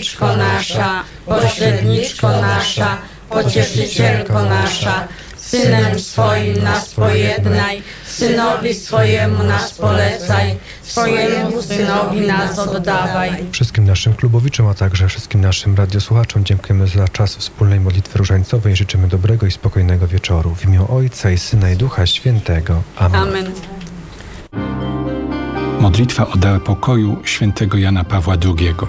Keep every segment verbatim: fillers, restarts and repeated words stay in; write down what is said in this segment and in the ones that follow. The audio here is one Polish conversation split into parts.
Wstawienniczko nasza, pośredniczko nasza, pocieszycielko nasza, Synem swoim nas pojednaj, Synowi swojemu nas polecaj, swojemu Synowi nas oddawaj. Wszystkim naszym klubowiczom, a także wszystkim naszym radiosłuchaczom dziękujemy za czas wspólnej modlitwy różańcowej. Życzymy dobrego i spokojnego wieczoru. W imię Ojca i Syna i Ducha Świętego. Amen. Amen. Modlitwa o dar pokoju świętego Jana Pawła drugiego.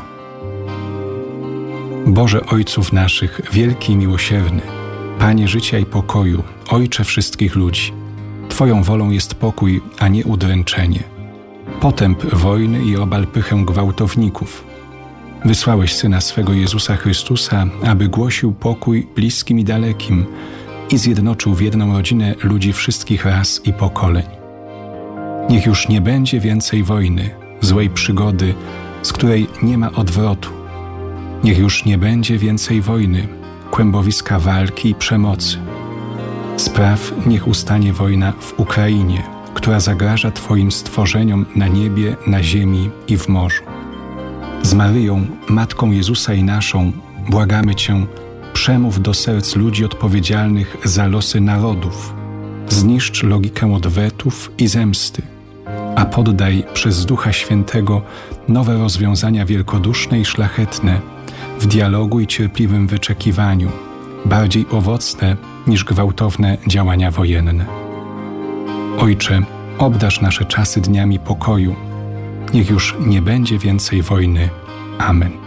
Boże Ojców naszych, wielki i miłosierny, Panie życia i pokoju, Ojcze wszystkich ludzi, Twoją wolą jest pokój, a nie udręczenie. Potęp wojny i obal pychę gwałtowników. Wysłałeś Syna swego Jezusa Chrystusa, aby głosił pokój bliskim i dalekim i zjednoczył w jedną rodzinę ludzi wszystkich ras i pokoleń. Niech już nie będzie więcej wojny, złej przygody, z której nie ma odwrotu. Niech już nie będzie więcej wojny, kłębowiska walki i przemocy. Spraw, niech ustanie wojna w Ukrainie, która zagraża Twoim stworzeniom na niebie, na ziemi i w morzu. Z Maryją, Matką Jezusa i naszą, błagamy Cię, przemów do serc ludzi odpowiedzialnych za losy narodów. Zniszcz logikę odwetów i zemsty, a poddaj przez Ducha Świętego nowe rozwiązania wielkoduszne i szlachetne w dialogu i cierpliwym wyczekiwaniu, bardziej owocne niż gwałtowne działania wojenne. Ojcze, obdarz nasze czasy dniami pokoju. Niech już nie będzie więcej wojny. Amen.